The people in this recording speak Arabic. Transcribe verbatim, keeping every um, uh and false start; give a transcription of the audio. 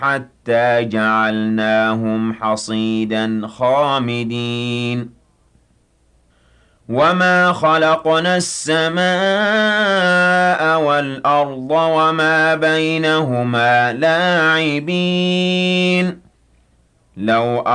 حَتَّىٰ جَعَلْنَاهُمْ حَصِيدًا خَامِدِينَ وَمَا خَلَقْنَا السَّمَاءَ وَالْأَرْضَ وَمَا بَيْنَهُمَا لَاعِبِينَ لَوْ